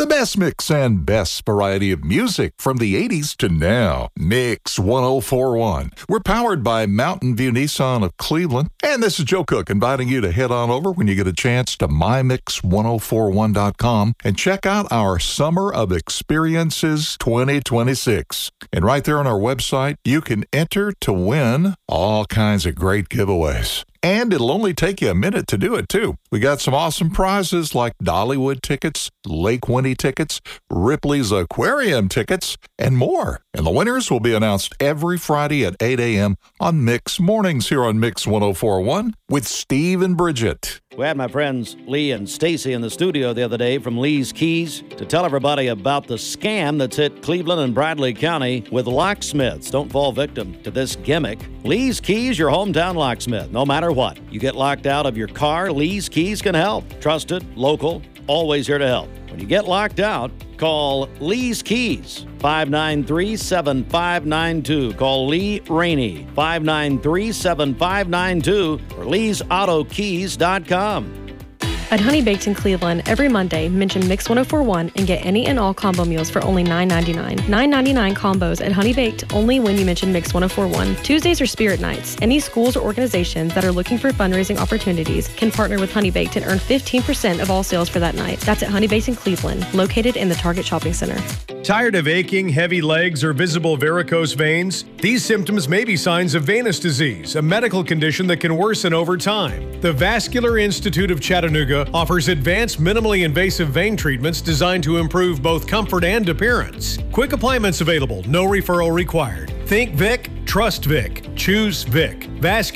best mix and best variety of music from the 80s to now. Mix 1041. We're powered by Mountain View Nissan of Cleveland. And this is Joe Cook inviting you to head on over when you get a chance to mymix1041.com and check out our Summer of Experiences 2026. And right there on our website, you can enter to win all kinds of great giveaways. And it'll only take you a minute to do it, too. We got some awesome prizes like Dollywood tickets, Lake Winnie tickets, Ripley's Aquarium tickets, and more. And the winners will be announced every Friday at 8 a.m. on Mix Mornings here on Mix 1041 with Steve and Bridget. We had my friends Lee and Stacy in the studio the other day from Lee's Keys to tell everybody about the scam that's hit Cleveland and Bradley County with locksmiths. Don't fall victim to this gimmick. Lee's Keys, your hometown locksmith. No matter what, you get locked out of your car, Lee's Keys can help. Trusted, local, always here to help. When you get locked out, call Lee's Keys, 593-7592. Call Lee Rainey, 593-7592 or leesautokeys.com. At Honey Baked in Cleveland, every Monday, mention Mix 1041 and get any and all combo meals for only $9.99. $9.99 combos at Honey Baked only when you mention Mix 1041. Tuesdays are Spirit Nights. Any schools or organizations that are looking for fundraising opportunities can partner with Honey Baked and earn 15% of all sales for that night. That's at Honey Baked in Cleveland, located in the Target Shopping Center. Tired of aching, heavy legs, or visible varicose veins? These symptoms may be signs of venous disease, a medical condition that can worsen over time. The Vascular Institute of Chattanooga offers advanced minimally invasive vein treatments designed to improve both comfort and appearance. Quick appointments available, no referral required. Think Vic, trust Vic, choose Vic. Vascular